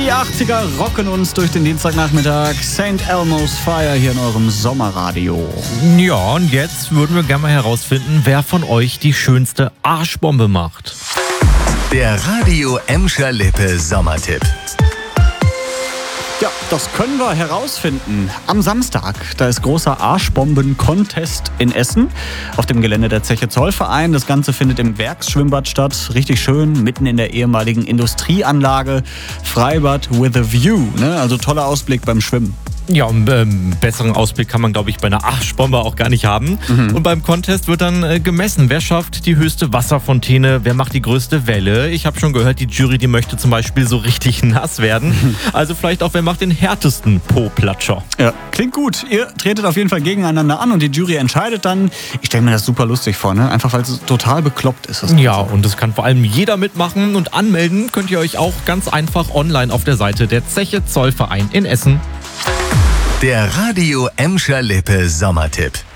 Die 80er rocken uns durch den Dienstagnachmittag. St. Elmo's Fire hier in eurem Sommerradio. Ja, und jetzt würden wir gerne mal herausfinden, wer von euch die schönste Arschbombe macht. Der Radio Emscher Lippe Sommertipp. Ja, das können wir herausfinden. Am Samstag, da ist großer Arschbomben-Contest in Essen auf dem Gelände der Zeche Zollverein. Das Ganze findet im Werksschwimmbad statt. Richtig schön, mitten in der ehemaligen Industrieanlage. Freibad with a view, ne? Also toller Ausblick beim Schwimmen. Ja, einen besseren Ausblick kann man, glaube ich, bei einer Arschbombe auch gar nicht haben. Und beim Contest wird dann gemessen, wer schafft die höchste Wasserfontäne, wer macht die größte Welle. Ich habe schon gehört, die Jury, die möchte zum Beispiel so richtig nass werden. Also vielleicht auch, wer macht den härtesten Po-Platscher. Ja, klingt gut. Ihr tretet auf jeden Fall gegeneinander an und die Jury entscheidet dann. Ich stelle mir das super lustig vor, ne? Einfach weil es total bekloppt ist. Ja, und das kann vor allem jeder mitmachen. Und anmelden könnt ihr euch auch ganz einfach online auf der Seite der Zeche Zollverein in Essen. Der Radio Emscher Lippe Sommertipp.